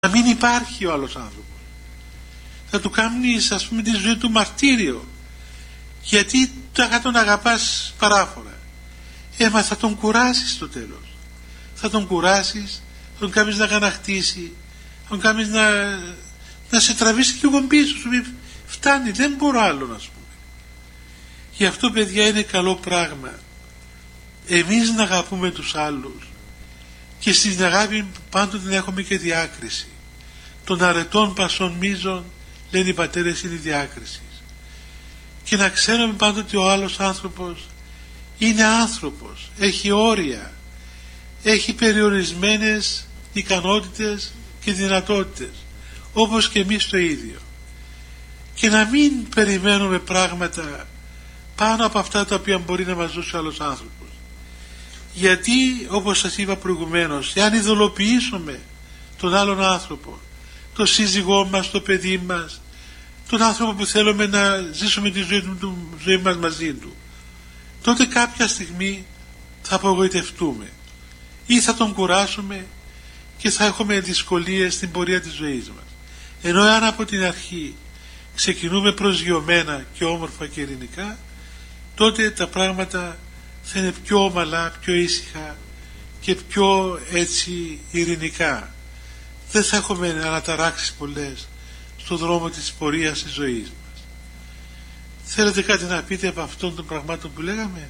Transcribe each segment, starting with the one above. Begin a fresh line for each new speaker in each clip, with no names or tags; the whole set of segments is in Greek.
να μην υπάρχει ο άλλος άνθρωπος. Θα του κάνεις, ας πούμε, τη ζωή του μαρτύριο, γιατί τον αγαπάς παράφορα. Μα θα τον κουράσεις στο τέλος. Θα τον κουράσεις, θα τον κάνεις να αγανακτήσει, θα τον κάνεις να σε τραβήσει και εγώ πίσω σου. Φτάνει, δεν μπορώ άλλο, να σου πούμε. Γι' αυτό, παιδιά, είναι καλό πράγμα εμείς να αγαπούμε τους άλλους, και στην αγάπη πάντοτε να έχουμε και διάκριση. Των αρετών πασών μείζων, λένε οι πατέρες, είναι η διάκριση. Και να ξέρουμε πάντοτε ότι ο άλλος άνθρωπος είναι άνθρωπος, έχει όρια, έχει περιορισμένες ικανότητες και δυνατότητες, όπως και εμείς το ίδιο. Και να μην περιμένουμε πράγματα πάνω από αυτά τα οποία μπορεί να μας δώσει ο άλλος άνθρωπος. Γιατί, όπως σας είπα προηγουμένως, εάν ειδωλοποιήσουμε τον άλλον άνθρωπο, τον σύζυγό μας, το παιδί μας, τον άνθρωπο που θέλουμε να ζήσουμε τη ζωή μας μαζί του, τότε κάποια στιγμή θα απογοητευτούμε ή θα τον κουράσουμε και θα έχουμε δυσκολίες στην πορεία της ζωής μας. Ενώ αν από την αρχή ξεκινούμε προσγειωμένα και όμορφα και ειρηνικά, τότε τα πράγματα θα είναι πιο ομαλά, πιο ήσυχα και πιο έτσι ειρηνικά. Δεν θα έχουμε αναταράξεις πολλές στον δρόμο της πορείας της ζωής μας. Θέλετε κάτι να πείτε από αυτών των πραγμάτων που λέγαμε?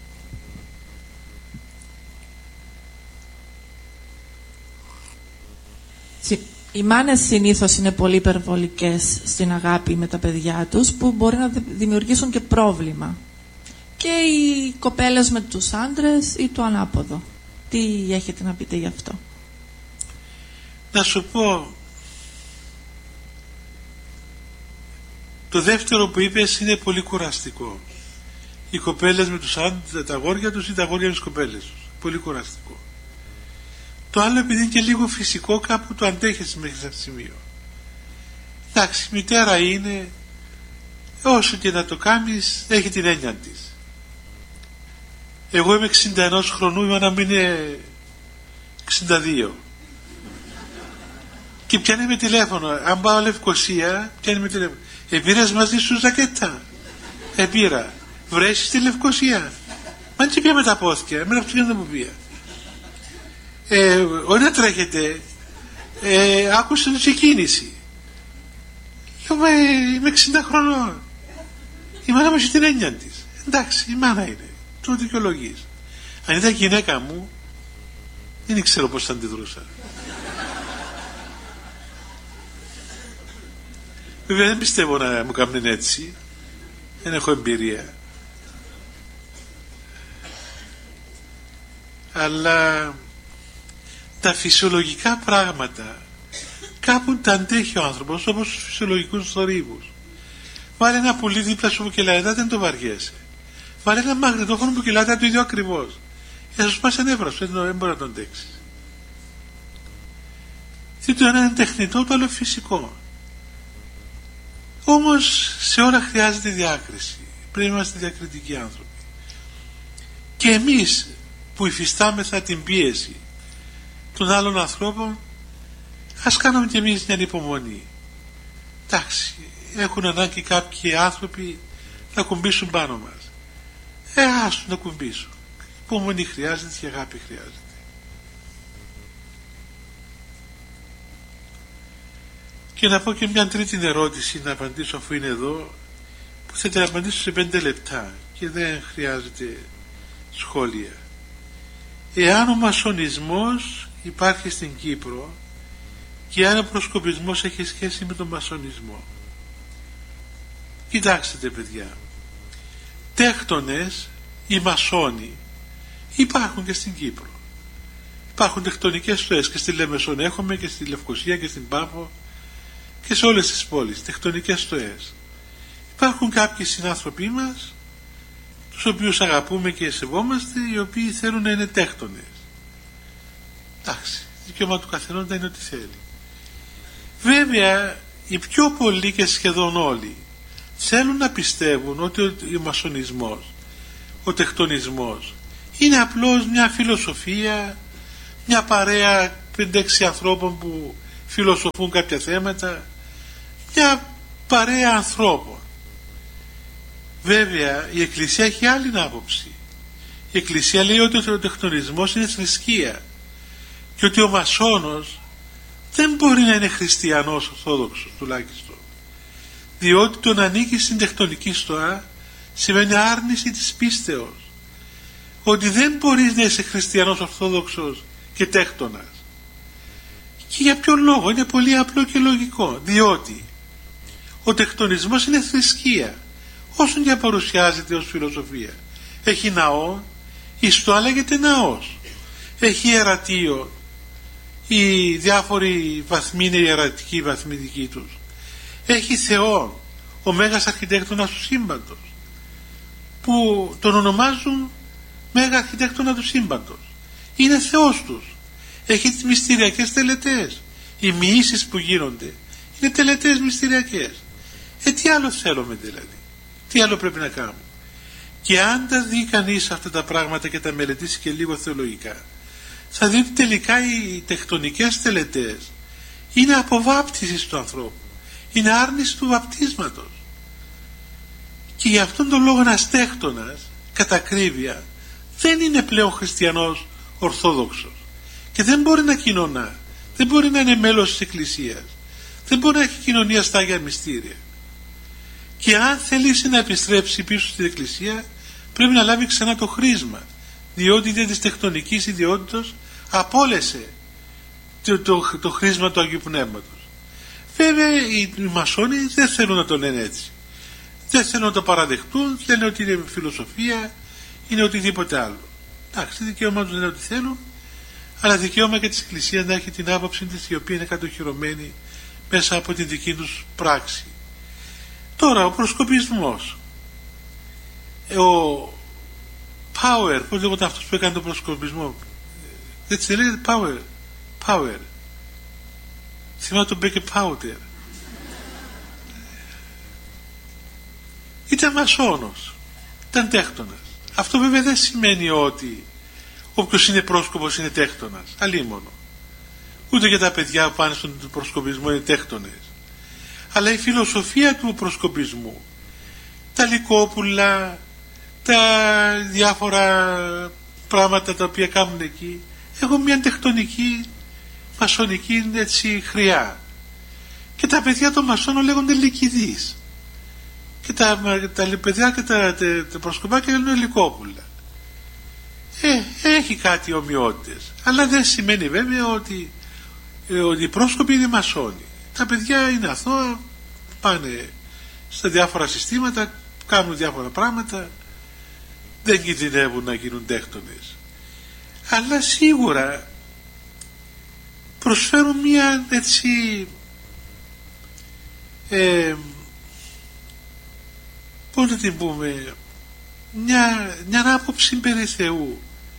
Οι μάνες συνήθως είναι πολύ υπερβολικές στην αγάπη με τα παιδιά τους, που μπορεί να δημιουργήσουν και πρόβλημα. Και οι κοπέλες με τους άντρες ή το ανάποδο. Τι έχετε να πείτε γι' αυτό?
Να σου πω, το δεύτερο που είπες είναι πολύ κουραστικό. Οι κοπέλες με τους άντρες, τα αγόρια τους, ή τα αγόρια με τις κοπέλες τους. Πολύ κουραστικό. Το άλλο, επειδή είναι και λίγο φυσικό, κάπου το αντέχεις μέχρι σε αυτό το σημείο. Εντάξει, μητέρα είναι, όσο και να το κάνεις, έχει την έννοια της. Εγώ είμαι 61 χρονού, η μάνα μου είναι 62. Και πιάνει με τηλέφωνο. Αν πάω Λευκοσία, πιάνει με τηλέφωνο. Πήρες μαζί σου ζακέτα? Πήρα. Βρέσεις στη Λευκοσία? Μα τι πια με τα πόθηκια, εμένα αυτό δεν μου πια. Όχι να τρέχετε, άκουσε την ξεκίνηση. Είμαι 60 χρονών. Η μάνα μου έχει την έννοια της. Εντάξει, η μάνα είναι. Το δικαιολογείς. Αν ήταν γυναίκα μου, δεν ξέρω πώς θα αντιδρούσα. Βέβαια δεν πιστεύω να μου κάνουν έτσι. Δεν έχω εμπειρία. Αλλά τα φυσιολογικά πράγματα κάπου τα αντέχει ο άνθρωπος, όπως τους φυσιολογικούς θορύβους. Βάλε ένα πουλί δίπλα σου που κελάει, δεν το βαριέσαι. Βάλε ένα μαγνητόφωνο που κελάει το ίδιο ακριβώς. Θα σου σπάσει νεύρα σου, δεν μπορεί να το αντέξεις. Τι το ένα είναι τεχνητό, το άλλο φυσικό. Όμως σε όλα χρειάζεται διάκριση. Πρέπει να είμαστε διακριτικοί άνθρωποι. Και εμείς που υφιστάμεθα την πίεση των άλλων ανθρώπων, ας κάνουμε και εμείς μια υπομονή. Εντάξει, έχουν ανάγκη κάποιοι άνθρωποι να κουμπίσουν πάνω μας. Άστο να κουμπίσουν. Υπομονή χρειάζεται και αγάπη χρειάζεται. Και να πω και μια τρίτη ερώτηση να απαντήσω, αφού είναι εδώ, που θα την απαντήσω σε 5 λεπτά και δεν χρειάζεται σχόλια. Εάν ο μασονισμός υπάρχει στην Κύπρο και αν ο προσκοπισμός έχει σχέση με τον μασονισμό, κοιτάξτε παιδιά, τέκτονες, οι μασόνοι υπάρχουν και στην Κύπρο. Υπάρχουν τεκτονικές στοές και στη Λεμεσόν έχουμε και στη Λευκοσία και στην Πάφο και σε όλες τις πόλεις, τεκτονικές στοές. Υπάρχουν κάποιοι συνάνθρωποι μας, τους οποίους αγαπούμε και σεβόμαστε, οι οποίοι θέλουν να είναι τέκτονες. Εντάξει, δικαίωμα του καθενόντα είναι ό,τι θέλει. Βέβαια, οι πιο πολλοί και σχεδόν όλοι θέλουν να πιστεύουν ότι ο μασονισμός, ο τεκτονισμός είναι απλώς μια φιλοσοφία, μια παρέα 5-6 ανθρώπων που φιλοσοφούν κάποια θέματα, μια παρέα ανθρώπων. Βέβαια η Εκκλησία έχει άλλη άποψη. Η Εκκλησία λέει ότι ο τεκτονισμός είναι θρησκεία και ότι ο μασόνος δεν μπορεί να είναι χριστιανός ορθόδοξος τουλάχιστον, διότι το να ανήκει στην τεκτονική στοά σημαίνει άρνηση της πίστεως, ότι δεν μπορείς να είσαι χριστιανός ορθόδοξος και τέκτονας. Και για ποιο λόγο? Είναι πολύ απλό και λογικό, διότι ο τεκτονισμός είναι θρησκεία όσον και παρουσιάζεται ως φιλοσοφία. Έχει ναό, η στοά λέγεται ναός, έχει ιερατείο, οι διάφοροι βαθμοί είναι ιερατικοί, οι βαθμοί δικοί τους, έχει Θεό, ο μέγας αρχιτέκτονας του σύμπαντος, που τον ονομάζουν μέγα αρχιτέκτονα του σύμπαντος, είναι Θεός τους. Έχει τις μυστηριακές τελετές, οι μοιήσεις που γίνονται είναι τελετές μυστηριακές. Τι άλλο θέλουμε δηλαδή, τι άλλο πρέπει να κάνουμε? Και αν τα δει κανείς αυτά τα πράγματα και τα μελετήσει και λίγο θεολογικά, θα δει ότι τελικά οι τεκτονικές τελετές είναι αποβάπτιση του ανθρώπου, είναι άρνηση του βαπτίσματος. Και γι' αυτόν τον λόγο ένας τέκτονας κατά ακρίβεια δεν είναι πλέον χριστιανός ορθόδοξος και δεν μπορεί να κοινωνά, δεν μπορεί να είναι μέλος της Εκκλησίας, δεν μπορεί να έχει κοινωνία στα Άγια Μυστήρια. Και αν θελήσει να επιστρέψει πίσω στην Εκκλησία, πρέπει να λάβει ξανά το χρήσμα, διότι δια της τεκτονικής ιδιότητας απόλυσε το χρήσμα του Αγίου Πνεύματος. Βέβαια οι μασόνοι δεν θέλουν να το λένε έτσι, δεν θέλουν να το παραδεχτούν, λένε ότι είναι φιλοσοφία, είναι οτιδήποτε άλλο. Εντάξει, δικαίωμα τους είναι ότι θέλουν, αλλά δικαίωμα και της Εκκλησίας να έχει την άποψη της, η οποία είναι κατοχυρωμένη μέσα από την δική τους πράξη. Τώρα ο προσκοπισμός, ο Power, πώς λέγονταν αυτός που έκανε τον προσκοπισμό, έτσι λέγεται Power, θυμάμαι τον Μπέκε Πάουτερ, ήταν μασόνος, ήταν τέκτονας. Αυτό βέβαια δεν σημαίνει ότι όποιος είναι πρόσκοπος είναι τέκτονας, αλίμονο. Ούτε και τα παιδιά που πάνε στον προσκοπισμό είναι τέκτονες. Αλλά η φιλοσοφία του προσκοπισμού, τα λυκόπουλα, τα διάφορα πράγματα τα οποία κάνουν εκεί, έχουν μια τεκτονική μασονική έτσι χρειά. Και τα παιδιά των μασόνων λέγονται λυκηδείς. Και τα παιδιά και τα προσκοπάκια λέγονται λυκόπουλα. Έχει κάτι ομοιότητες, αλλά δεν σημαίνει βέβαια ότι οι πρόσκοποι είναι μασόνοι. Τα παιδιά είναι αθώα, πάνε στα διάφορα συστήματα, κάνουν διάφορα πράγματα, δεν κινδυνεύουν να γίνουν τέκτονες, αλλά σίγουρα προσφέρουν μια έτσι πώς να την πούμε, μια άποψη περί Θεού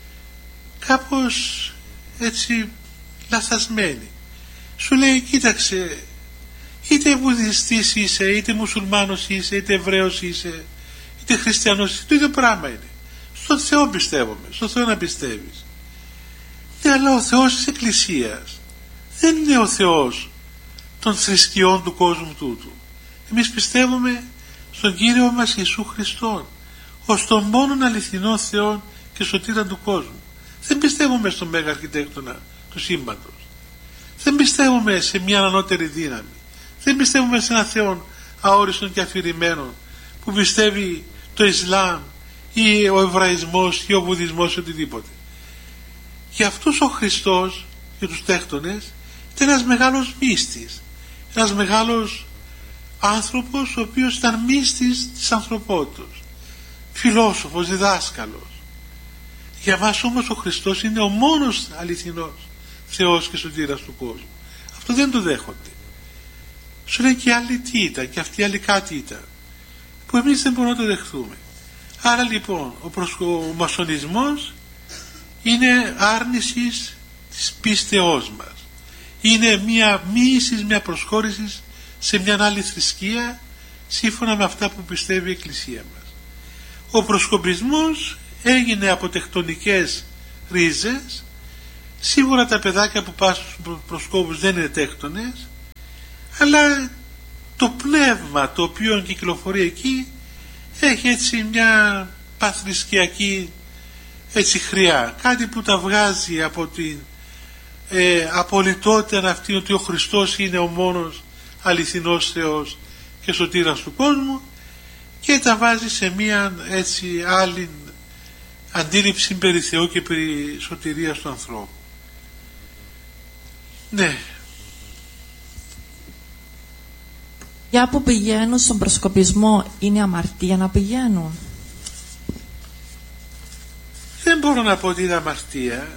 κάπως έτσι λαθασμένη. Σου λέει, κοίταξε, είτε βουδιστής είσαι, είτε μουσουλμάνος είσαι, είτε Εβραίος είσαι, είτε χριστιανός είσαι, το ίδιο πράγμα είναι. Στον Θεό πιστεύουμε, στον Θεό να πιστεύεις. Ναι, αλλά ο Θεός της Εκκλησίας δεν είναι ο Θεός των θρησκειών του κόσμου τούτου. Εμείς πιστεύουμε στον Κύριο μας Ιησού Χριστόν, ως τον μόνον αληθινό Θεό και σωτήρα του κόσμου. Δεν πιστεύουμε στον μέγα αρχιτέκτονα του σύμπαντος. Δεν πιστεύουμε σε μια ανώτερη δύναμη. Δεν πιστεύουμε σε έναν Θεό αόριστον και αφηρημένο που πιστεύει το Ισλάμ ή ο Εβραϊσμός ή ο Βουδισμός ή οτιδήποτε. Για αυτούς ο Χριστός, για τους τέκτονες, ήταν ένας μεγάλος μύστης, ένας μεγάλος άνθρωπος ο οποίος ήταν μύστης της ανθρωπότητας, φιλόσοφος, διδάσκαλος. Για μας όμως ο Χριστός είναι ο μόνος αληθινός Θεός και σωτήρας του κόσμου. Αυτό δεν το δέχονται. Σου λέει και άλλοι τι ήταν, και αυτοί άλλοι κάτι ήταν, που εμείς δεν μπορούμε να το δεχθούμε. Άρα λοιπόν ο μασονισμός είναι άρνηση της πίστεώς μας. Είναι μια μοίηση, μια προσχώρηση σε μια άλλη θρησκεία σύμφωνα με αυτά που πιστεύει η Εκκλησία μας. Ο προσκοπισμός έγινε από τεκτονικές ρίζες Σίγουρα τα παιδάκια που πάσουν στους προσκόπους δεν είναι τέκτονες, αλλά το πνεύμα το οποίο κυκλοφορεί εκεί έχει έτσι μια παθρησκιακή έτσι χρειά, κάτι που τα βγάζει από την απολυτότητα αυτή, ότι ο Χριστός είναι ο μόνος αληθινός Θεός και σωτήρας του κόσμου, και τα βάζει σε μια έτσι άλλη αντίληψη περί Θεού και περί σωτηρίας του ανθρώπου. Ναι.
Για που πηγαίνουν στον προσκοπισμό, είναι αμαρτία να πηγαίνουν?
Δεν μπορώ να πω ότι είναι αμαρτία,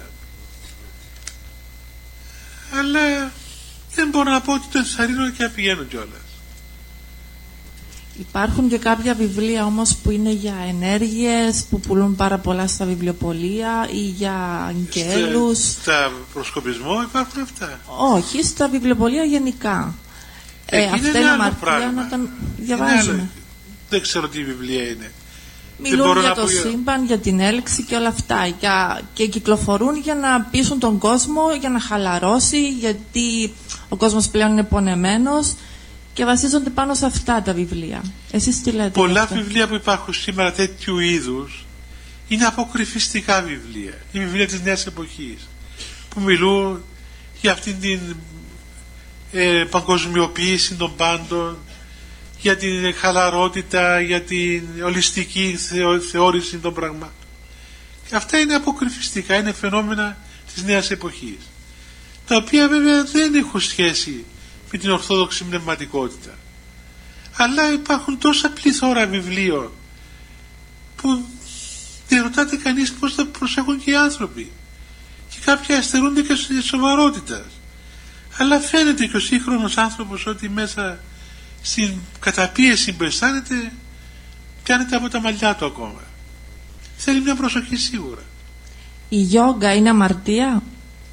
αλλά δεν μπορώ να πω ότι το ενθαρρύνω και να πηγαίνουν κιόλας.
Υπάρχουν και κάποια βιβλία όμως που είναι για ενέργειες που πουλούν πάρα πολλά στα βιβλιοπωλεία ή για αγγέλους.
Στα προσκοπισμό υπάρχουν αυτά?
Όχι, στα βιβλιοπωλεία γενικά. Αυτά είναι αμαρτία να τα διαβάζουμε.
Δεν ξέρω τι βιβλία είναι.
Μιλούν για το σύμπαν, για την έλξη και όλα αυτά. Και κυκλοφορούν για να πείσουν τον κόσμο, για να χαλαρώσει, γιατί ο κόσμος πλέον είναι πονεμένος, και βασίζονται πάνω σε αυτά τα βιβλία. Εσείς τι λέτε?
Πολλά βιβλία που υπάρχουν σήμερα τέτοιου είδους είναι αποκρυφιστικά βιβλία. Είναι βιβλία της νέας εποχής που μιλούν για αυτήν την παγκοσμιοποίηση των πάντων, για την χαλαρότητα, για την ολιστική θεώρηση των πραγμάτων. Και αυτά είναι αποκρυφιστικά, είναι φαινόμενα της νέας εποχής, τα οποία βέβαια δεν έχουν σχέση με την ορθόδοξη πνευματικότητα. Αλλά υπάρχουν τόσα πληθώρα βιβλίων που διερωτάται κανείς πώς θα προσέχουν και οι άνθρωποι, και κάποια αστερούνται και στη σοβαρότητα. Αλλά φαίνεται και ο σύγχρονος άνθρωπος ότι μέσα στην καταπίεση που αισθάνεται πιάνεται από τα μαλλιά του ακόμα. Θέλει μια προσοχή σίγουρα.
Η γιόγκα είναι αμαρτία?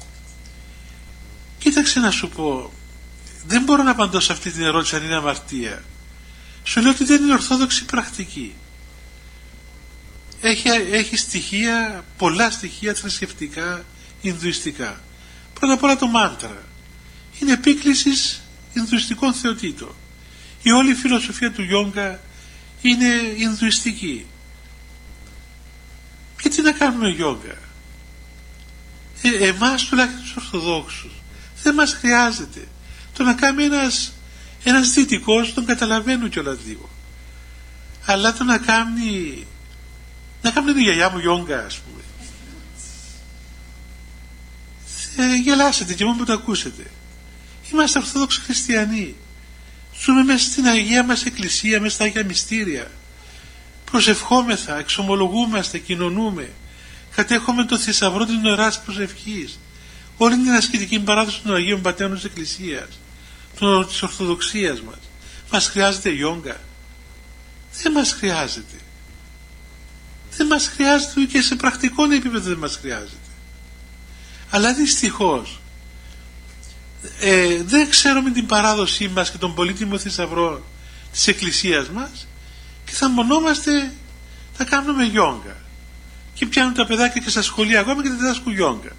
Κοίταξε να σου πω, δεν μπορώ να απαντώ σε αυτή την ερώτηση αν είναι αμαρτία. Σου λέω ότι δεν είναι ορθόδοξη πρακτική. Έχει στοιχεία, πολλά στοιχεία θρησκευτικά, ινδουιστικά. Πρώτα απ' όλα το μάντρα είναι επίκλησης ινδουιστικών θεοτήτων. Η όλη φιλοσοφία του γιόγκα είναι ινδουιστική. Και τι να κάνουμε γιόγκα? Εμάς τουλάχιστον τους Ορθοδόξους δεν μας χρειάζεται. Το να κάνει ένας δυτικός τον καταλαβαίνω κιόλας λίγο. Αλλά το να κάνει η γιαγιά μου γιόγκα, ας πούμε, γελάσετε και μόνο που το ακούσετε. Είμαστε Ορθόδοξοι Χριστιανοί. Ζούμε μέσα στην Αγία μας Εκκλησία, μέσα στα Άγια Μυστήρια. Προσευχόμεθα, εξομολογούμαστε, κοινωνούμε. Κατέχουμε το θησαυρό της νοεράς προσευχής. Όλη την ασκητική παράδοση των Αγίων Πατέρων της Εκκλησίας, της Ορθοδοξίας μας. Μας χρειάζεται γιόγκα? Δεν μας χρειάζεται. Δεν μας χρειάζεται, και σε πρακτικό επίπεδο δεν μας χρειάζεται. Αλλά δυστυχώς δεν ξέρουμε την παράδοσή μας και τον πολύτιμο θησαυρό της Εκκλησίας μας, και θα μονόμαστε να κάνουμε γιόγκα, και πιάνουν τα παιδάκια και στα σχολεία ακόμα και δεν διδάσκουν γιόγκα.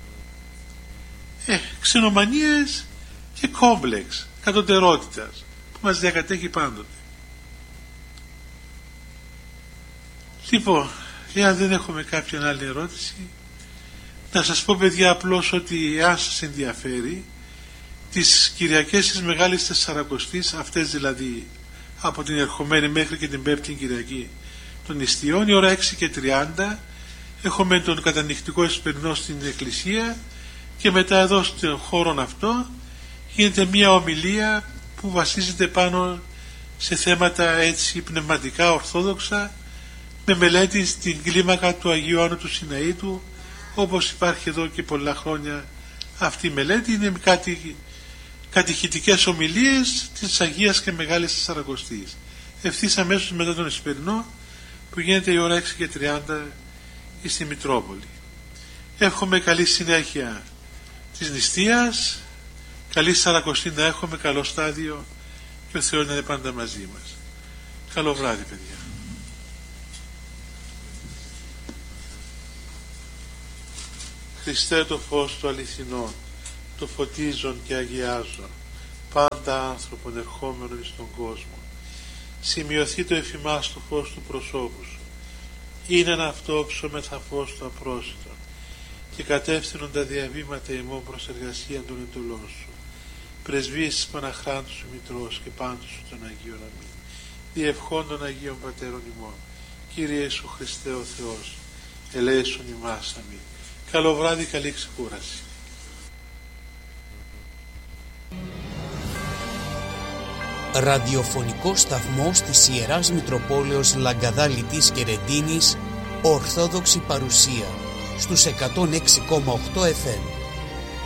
Ξενομανίες και κόμπλεξ κατωτερότητας που μας διακατέχει πάντοτε. Λοιπόν, εάν δεν έχουμε κάποια άλλη ερώτηση, να σας πω, παιδιά, απλώς ότι εάν σας ενδιαφέρει, τις Κυριακές της Μεγάλης Τεσσαρακοστής, αυτές δηλαδή από την ερχομένη μέχρι και την Πέμπτη Κυριακή των Ιστιών, η ώρα 6:30 έχουμε τον κατανυχτικό εσπερινό στην Εκκλησία, και μετά εδώ στον χώρο αυτό γίνεται μια ομιλία που βασίζεται πάνω σε θέματα έτσι πνευματικά ορθόδοξα, με μελέτη στην κλίμακα του Αγίου Άννου του Σιναήτου, όπως υπάρχει εδώ και πολλά χρόνια αυτή η μελέτη. Είναι κάτι κατηχητικές ομιλίες της Αγίας και Μεγάλης Τεσσαρακοστής, ευθύς αμέσως μετά τον Εσπερινό, που γίνεται η ώρα 6:30 στη Μητρόπολη. Εύχομαι καλή συνέχεια της νηστείας, καλή Σαρακοστή να έχουμε, καλό στάδιο, και ο Θεός να είναι πάντα μαζί μας. Καλό βράδυ, παιδιά. Χριστέ το φως του αληθινών, το φωτίζον και αγιάζον, πάντα άνθρωπον ερχόμενον εις τον κόσμο. Σημειωθεί το εφημάς το φως του προσώπου σου, είναι ένα αυτόψο μεθα φως του απρόσιτον, και κατεύθυνον τα διαβήματα ημών προς εργασία των εντολών σου. Πρεσβείες Παναχράντου σου Μητρός και πάντου σου των Αγίων αμήν. Διευχών των Αγίων Πατέρων ημών, Κύριε Ιησού Χριστέ ο Θεός, ελέησον ημάς αμήν. Καλό βράδυ, καλή ξεκούραση.
Ραδιοφωνικό σταθμός της Ιεράς Μητροπόλεως Λαγκαδά Λιτής και Ρεντίνης, Ορθόδοξη παρουσία στους 106,8 FM.